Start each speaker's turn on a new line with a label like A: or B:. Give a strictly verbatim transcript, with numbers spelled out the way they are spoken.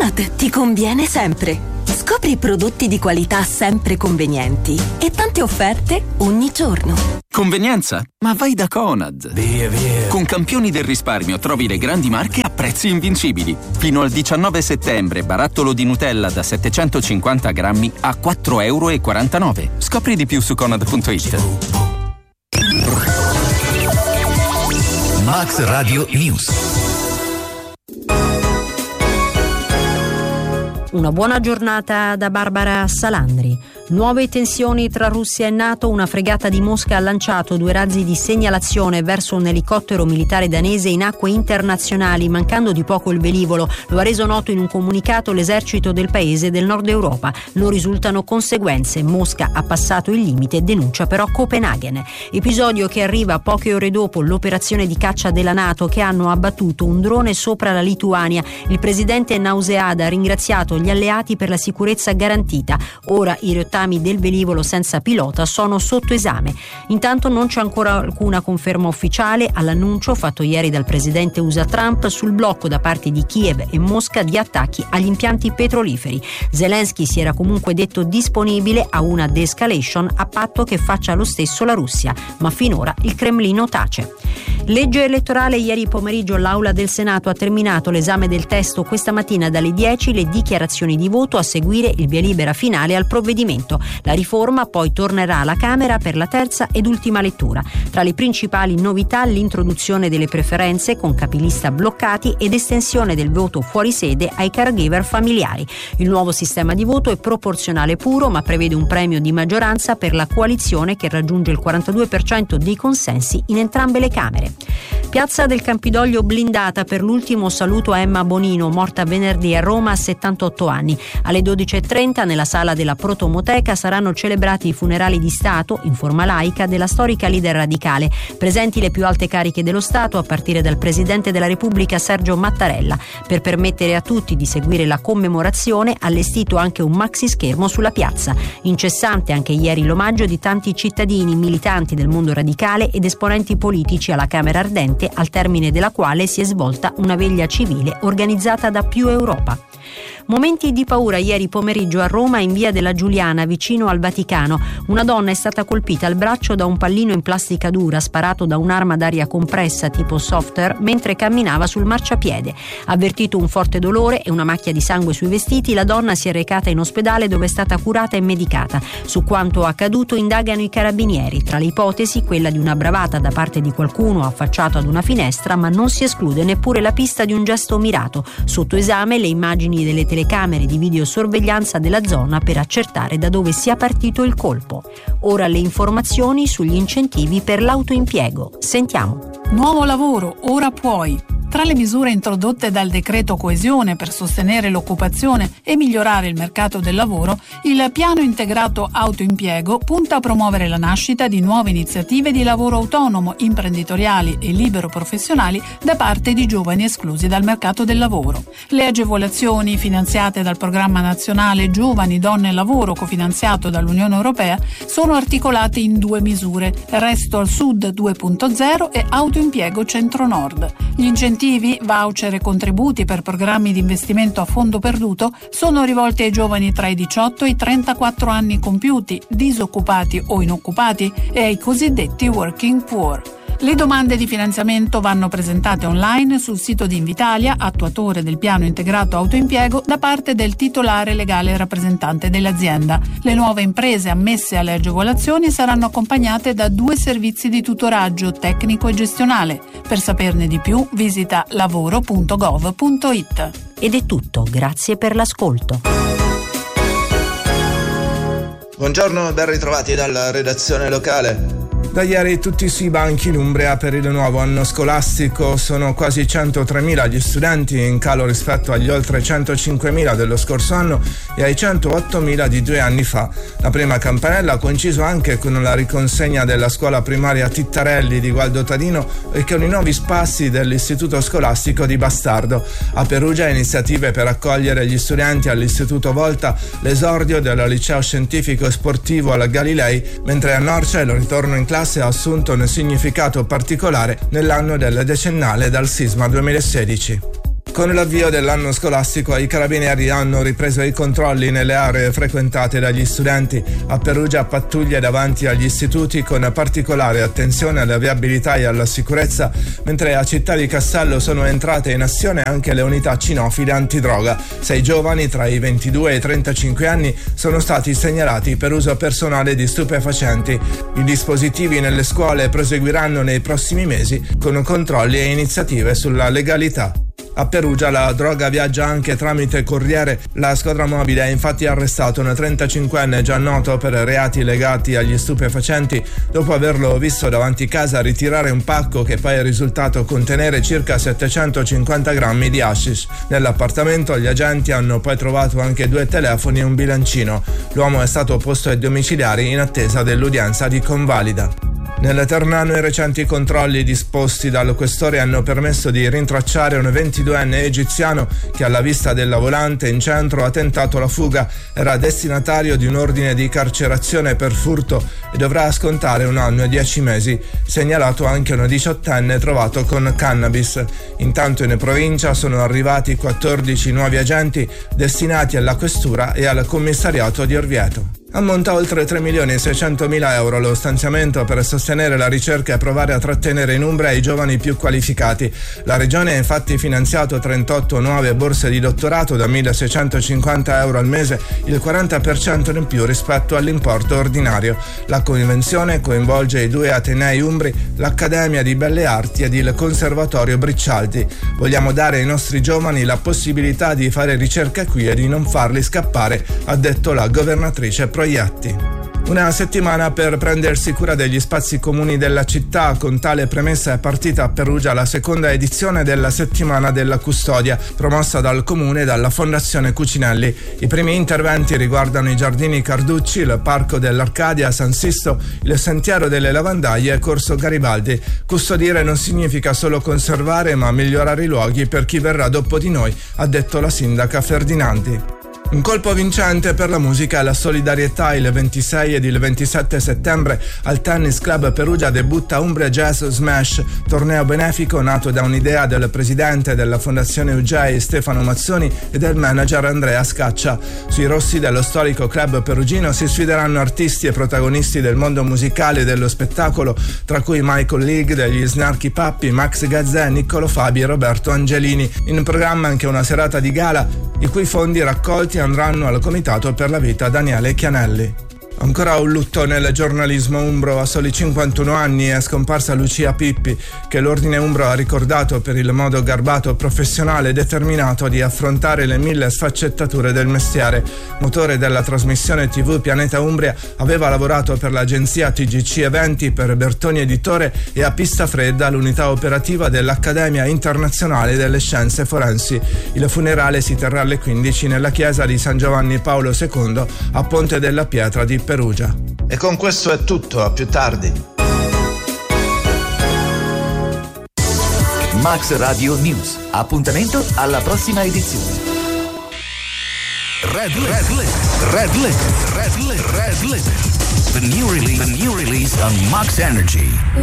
A: Conad ti conviene sempre. Scopri prodotti di qualità sempre convenienti e tante offerte ogni giorno.
B: Convenienza? Ma vai da Conad.
C: Via, via.
B: Con Campioni del risparmio trovi le grandi marche a prezzi invincibili. Fino al diciannove settembre barattolo di Nutella da settecentocinquanta grammi a quattro virgola quarantanove euro. Scopri di più su conad punto it.
C: Max Radio News.
D: Una buona giornata da Barbara Salandri. Nuove tensioni tra Russia e NATO. Una fregata di Mosca ha lanciato due razzi di segnalazione verso un elicottero militare danese in acque internazionali, mancando di poco il velivolo. Lo ha reso noto in un comunicato l'esercito del paese del nord Europa. Non risultano conseguenze. Mosca ha passato il limite, denuncia però Copenaghen. Episodio che arriva poche ore dopo l'operazione di caccia della NATO, che hanno abbattuto un drone sopra la Lituania. Il presidente Nausea ha ringraziato gli alleati per la sicurezza garantita. Ora i rottami del velivolo senza pilota sono sotto esame. Intanto non c'è ancora alcuna conferma ufficiale all'annuncio fatto ieri dal presidente U S A Trump sul blocco da parte di Kiev e Mosca di attacchi agli impianti petroliferi. Zelensky si era comunque detto disponibile a una de-escalation a patto che faccia lo stesso la Russia, ma finora il Cremlino tace. Legge elettorale. Ieri pomeriggio l'Aula del Senato ha terminato l'esame del testo. Questa mattina dalle dieci le dichiarazioni di voto, a seguire il via libera finale al provvedimento. La riforma poi tornerà alla Camera per la terza ed ultima lettura. Tra le principali novità l'introduzione delle preferenze con capilista bloccati ed estensione del voto fuori sede ai caregiver familiari. Il nuovo sistema di voto è proporzionale puro, ma prevede un premio di maggioranza per la coalizione che raggiunge il quarantadue per cento dei consensi in entrambe le Camere. Piazza del Campidoglio blindata per l'ultimo saluto a Emma Bonino, morta venerdì a Roma a settantotto anni. Alle dodici e trenta nella sala della Protomoteca saranno celebrati i funerali di Stato, in forma laica, della storica leader radicale. Presenti le più alte cariche dello Stato, a partire dal Presidente della Repubblica Sergio Mattarella. Per permettere a tutti di seguire la commemorazione, allestito anche un maxi schermo sulla piazza. Incessante anche ieri l'omaggio di tanti cittadini, militanti del mondo radicale ed esponenti politici alla Camera Ardente, al termine della quale si è svolta una veglia civile organizzata da Più Europa. Momenti di paura ieri pomeriggio a Roma, in via della Giuliana, vicino al Vaticano. Una donna è stata colpita al braccio da un pallino in plastica dura sparato da un'arma d'aria compressa tipo Softer mentre camminava sul marciapiede. Avvertito un forte dolore e una macchia di sangue sui vestiti, la donna si è recata in ospedale, dove è stata curata e medicata. Su quanto accaduto indagano i carabinieri. Tra le ipotesi quella di una bravata da parte di qualcuno affacciato ad una finestra, ma non si esclude neppure la pista di un gesto mirato. Sotto esame le immagini delle telecamere di videosorveglianza della zona per accertare da dove sia partito il colpo. Ora le informazioni sugli incentivi per l'autoimpiego. Sentiamo.
E: Nuovo lavoro, ora puoi. Tra le misure introdotte dal decreto coesione per sostenere l'occupazione e migliorare il mercato del lavoro, il piano integrato autoimpiego punta a promuovere la nascita di nuove iniziative di lavoro autonomo, imprenditoriali e libero professionali da parte di giovani esclusi dal mercato del lavoro. Le agevolazioni finanziate dal programma nazionale Giovani, Donne e Lavoro, cofinanziato dall'Unione Europea, sono articolate in due misure: Resto al Sud due punto zero e Autoimpiego Centro-Nord. Gli incentivi, voucher e contributi per programmi di investimento a fondo perduto sono rivolti ai giovani tra i diciotto e i trentaquattro anni compiuti, disoccupati o inoccupati, e ai cosiddetti working poor. Le domande di finanziamento vanno presentate online sul sito di Invitalia, attuatore del piano integrato autoimpiego, da parte del titolare legale rappresentante dell'azienda. Le nuove imprese ammesse alle agevolazioni saranno accompagnate da due servizi di tutoraggio tecnico e gestionale. Per saperne di più visita lavoro punto gov punto it.
D: Ed è tutto, grazie per l'ascolto.
F: Buongiorno, ben ritrovati dalla redazione locale.
G: Da ieri tutti sui banchi in Umbria per il nuovo anno scolastico. Sono quasi centotremila gli studenti, in calo rispetto agli oltre centocinquemila dello scorso anno e ai centoottomila di due anni fa. La prima campanella ha coinciso anche con la riconsegna della scuola primaria Tittarelli di Gualdo Tadino e con i nuovi spazi dell'istituto scolastico di Bastardo. A Perugia iniziative per accogliere gli studenti all'istituto Volta, l'esordio del liceo scientifico e sportivo alla Galilei, mentre a Norcia il ritorno in classe ha assunto un significato particolare nell'anno del decennale dal sisma duemilasedici. Con l'avvio dell'anno scolastico i carabinieri hanno ripreso i controlli nelle aree frequentate dagli studenti. A Perugia pattuglie davanti agli istituti con particolare attenzione alla viabilità e alla sicurezza, mentre a Città di Castello sono entrate in azione anche le unità cinofile antidroga. Sei giovani tra i ventidue e i trentacinque anni sono stati segnalati per uso personale di stupefacenti. I dispositivi nelle scuole proseguiranno nei prossimi mesi con controlli e iniziative sulla legalità. A Perugia la droga viaggia anche tramite corriere. La squadra mobile ha infatti arrestato un trentacinquenne già noto per reati legati agli stupefacenti dopo averlo visto davanti casa ritirare un pacco che poi è risultato contenere circa settecentocinquanta grammi di hashish. Nell'appartamento gli agenti hanno poi trovato anche due telefoni e un bilancino. L'uomo è stato posto ai domiciliari in attesa dell'udienza di convalida. Nel Ternano i recenti controlli disposti dal questore hanno permesso di rintracciare un ventiduenne egiziano che alla vista della volante in centro ha tentato la fuga. Era destinatario di un ordine di carcerazione per furto e dovrà scontare un anno e dieci mesi. Segnalato anche un diciottenne trovato con cannabis. Intanto in provincia sono arrivati quattordici nuovi agenti destinati alla questura e al commissariato di Orvieto. Ammonta a oltre tre milioni e seicentomila euro lo stanziamento per sostenere la ricerca e provare a trattenere in Umbria i giovani più qualificati. La regione ha infatti finanziato trentotto nuove borse di dottorato da milleseicentocinquanta euro al mese, il quaranta per cento in più rispetto all'importo ordinario. La convenzione coinvolge i due atenei umbri, l'Accademia di Belle Arti ed il Conservatorio Briccialdi. Vogliamo dare ai nostri giovani la possibilità di fare ricerca qui e di non farli scappare, ha detto la governatrice Proietti. Una settimana per prendersi cura degli spazi comuni della città. Con tale premessa è partita a Perugia la seconda edizione della Settimana della Custodia, promossa dal Comune e dalla Fondazione Cucinelli. I primi interventi riguardano i giardini Carducci, il Parco dell'Arcadia, San Sisto, il Sentiero delle Lavandaie e Corso Garibaldi. Custodire non significa solo conservare, ma migliorare i luoghi per chi verrà dopo di noi, ha detto la sindaca Ferdinandi. Un colpo vincente per la musica e la solidarietà. Il ventisei ed il ventisette settembre al Tennis Club Perugia debutta Umbria Jazz Smash, torneo benefico nato da un'idea del presidente della Fondazione U J Stefano Mazzoni e del manager Andrea Scaccia. Sui rossi dello storico club perugino si sfideranno artisti e protagonisti del mondo musicale e dello spettacolo, tra cui Michael League degli Snarky Puppy, Max Gazzè, Niccolo Fabi e Roberto Angelini. In programma anche una serata di gala, i cui fondi raccolti andranno al Comitato per la Vita Daniele Chianelli. Ancora un lutto nel giornalismo umbro. A soli cinquantuno anni è scomparsa Lucia Pippi, che l'Ordine Umbro ha ricordato per il modo garbato, professionale e determinato di affrontare le mille sfaccettature del mestiere. Motore della trasmissione tivù Pianeta Umbria, aveva lavorato per l'agenzia T G C Eventi, per Bertoni Editore e a Pista Fredda, l'unità operativa dell'Accademia Internazionale delle Scienze Forensi. Il funerale si terrà alle quindici nella chiesa di San Giovanni Paolo secondo a Ponte della Pietra di Perugia.
F: E con questo è tutto, a più tardi.
C: Max Radio News. Appuntamento alla prossima edizione. Red Red Red Red Red Red Red The new release, the new release on Max Energy.